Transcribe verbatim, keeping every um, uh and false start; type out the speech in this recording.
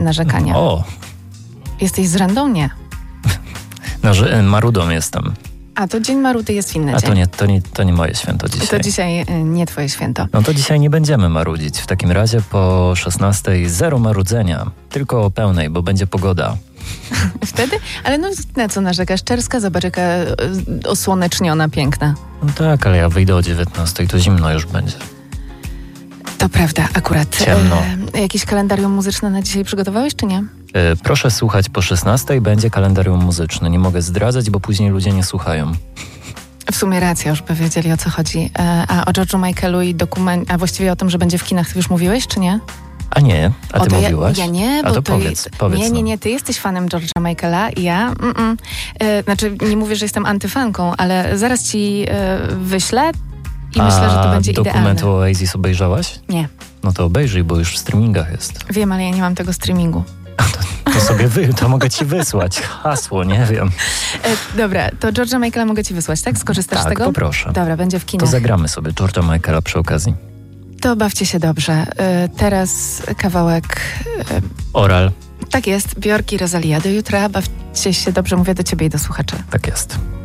narzekania. O! Jesteś z Rzędą? Nie. No, że marudą jestem. A to Dzień Marudy jest w inny A dzień. to nie, to, nie, to nie moje święto dzisiaj. To dzisiaj y, nie twoje święto. No to dzisiaj nie będziemy marudzić. W takim razie po szesnastej zero marudzenia. Tylko o pełnej, bo będzie pogoda. Wtedy? Ale no na co narzekasz? Czerska, zobacz jaka y, osłoneczniona, piękna. No tak, ale ja wyjdę o dziewiętnastej, to zimno już będzie. To prawda, akurat. Ciemno. Y, jakieś kalendarium muzyczne na dzisiaj przygotowałeś, czy nie? Yy, proszę słuchać po szesnastej, będzie kalendarium muzyczne. Nie mogę zdradzać, bo później ludzie nie słuchają. W sumie racja, już by wiedzieli o co chodzi. E, a o George'u Michaelu i dokument, a właściwie o tym, że będzie w kinach, ty już mówiłeś, czy nie? A nie, a ty o, to mówiłaś? Ja, ja nie, a bo to, to powiedz, je, powiedz Nie, nie, nam. nie, ty jesteś fanem George'a Michaela i ja, mm-mm. E, znaczy nie mówię, że jestem antyfanką, ale zaraz ci e, wyślę i a myślę, że to będzie idealne. A dokument o Oasis obejrzałaś? Nie. No to obejrzyj, bo już w streamingach jest. Wiem, ale ja nie mam tego streamingu. To, to sobie wy, to mogę ci wysłać hasło, nie wiem. E, dobra, to George'a Michaela mogę ci wysłać, tak? Skorzystasz tak, z tego? poproszę. Dobra, będzie w kinach. To zagramy sobie George'a Michaela przy okazji. To bawcie się dobrze. E, teraz kawałek... E, Oral. tak jest, Bjork i Rosalia. Do jutra, bawcie się dobrze, mówię do ciebie i do słuchaczy. Tak jest.